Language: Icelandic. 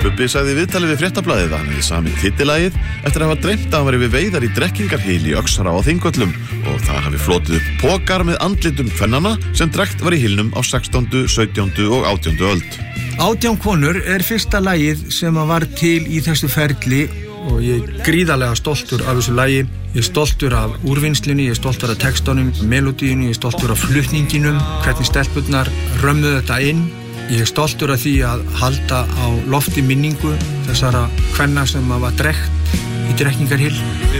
Bubbi sagði í viðtali við Fréttablaðið að hann hefði samið titilagið eftir að hafa dreymt að hann væri við veiðar í Drekkingarhyl í Öxará á Þingvöllum og það hafi flotið upp pokar með andlitum kvennanna sem drekkt var í hylnum á 16., 17. og 18. öld. 18 konur er fyrsta lagið sem var til í þessu ferli og ég er gríðarlega stoltur af þessu lagi. Ég er stoltur af úrvinnslunni, ég er stoltur af textunum, melodíunni, ég er stoltur af flutninginum, hvernig stelpurnar römmuðu þetta inn. Ég er stoltur af því að halda á lofti minningu þessara kvenna sem var drekkt í Drekkingarhyl.